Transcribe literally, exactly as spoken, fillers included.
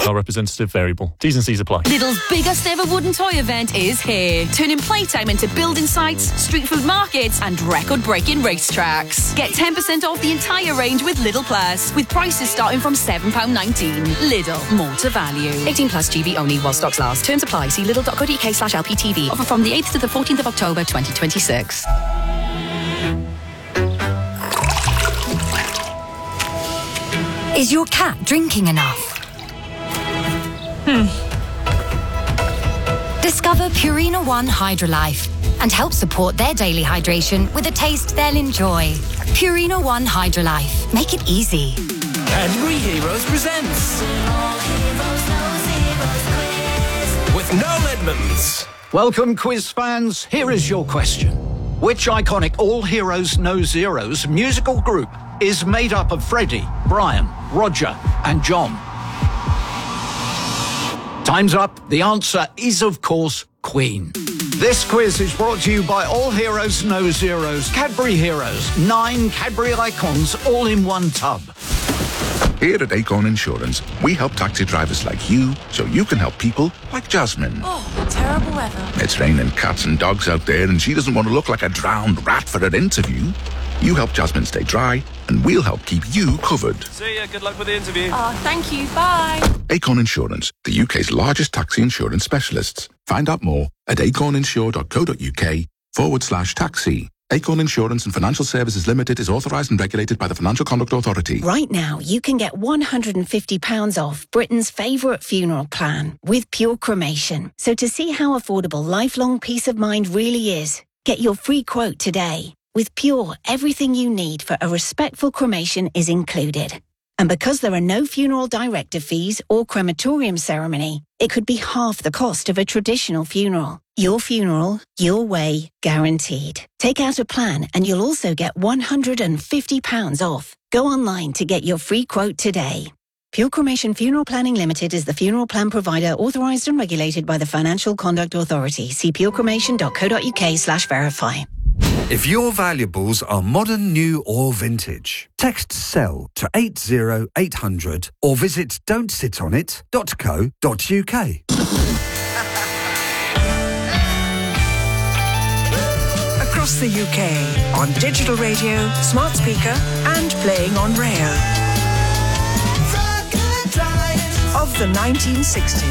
Our representative variable. T's and C's apply. Lidl's biggest ever wooden toy event is here, turning playtime into building sites, street food markets and record-breaking racetracks. Get ten percent off the entire range with Lidl Plus, with prices starting from seven pounds nineteen. Lidl, more to value. eighteen plus G B only while stocks last. Terms apply. See lidl.co.uk slash LPTV. Offer from the eighth to the fourteenth of October twenty twenty-six. Is your cat drinking enough? Hmm. Discover Purina One Hydrolife and help support their daily hydration with a taste they'll enjoy. Purina One Hydrolife. Make it easy. Cadbury Heroes presents with Noel Edmonds. Welcome, quiz fans. Here is your question. Which iconic All Heroes No Zeros musical group is made up of Freddie, Brian, Roger and John? Time's up. The answer is, of course, Queen. This quiz is brought to you by All Heroes No Zeros, Cadbury Heroes, nine Cadbury icons all in one tub. Here at Acorn Insurance, we help taxi drivers like you so you can help people like Jasmine. Oh, terrible weather. It's raining cats and dogs out there and she doesn't want to look like a drowned rat for her interview. You help Jasmine stay dry and we'll help keep you covered. See ya, good luck with the interview. Oh, thank you, bye. Acorn Insurance, the U K's largest taxi insurance specialists. Find out more at acorninsure.co.uk forward slash taxi. Acorn Insurance and Financial Services Limited is authorised and regulated by the Financial Conduct Authority. Right now, you can get one hundred fifty pounds off Britain's favourite funeral plan with Pure Cremation. So to see how affordable lifelong peace of mind really is, get your free quote today. With Pure, everything you need for a respectful cremation is included. And because there are no funeral director fees or crematorium ceremony, it could be half the cost of a traditional funeral. Your funeral, your way, guaranteed. Take out a plan and you'll also get one hundred fifty pounds off. Go online to get your free quote today. Pure Cremation Funeral Planning Limited is the funeral plan provider authorised and regulated by the Financial Conduct Authority. See purecremation.co.uk slash verify. If your valuables are modern, new or vintage, text SELL to eight zero eight hundred or visit don't sit on it dot co dot uk. Across the U K, on digital radio, smart speaker and playing on rail. Of the nineteen sixties.